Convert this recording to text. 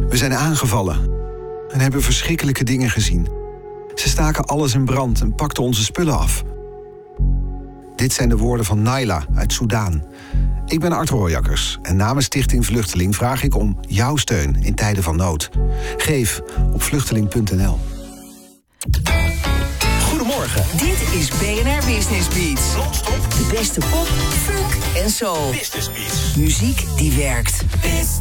We zijn aangevallen en hebben verschrikkelijke dingen gezien. Ze staken alles in brand en pakten onze spullen af. Dit zijn de woorden van Naila uit Soedan. Ik ben Art Rooijakkers en namens Stichting Vluchteling vraag ik om jouw steun in tijden van nood. Geef op vluchteling.nl. Goedemorgen. Dit is BNR Business Beats. Non-stop De beste pop, funk en soul. Business Beats. Muziek die werkt.